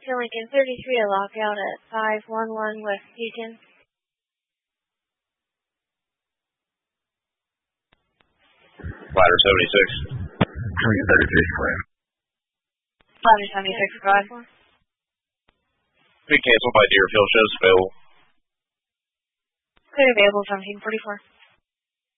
to Lincoln 33, a lockout at 511 West Beacon. Ladder 76. Lincoln 33, frame. Ladder 76, drive. Be canceled by Deerfield, shows available. Clear available 1744.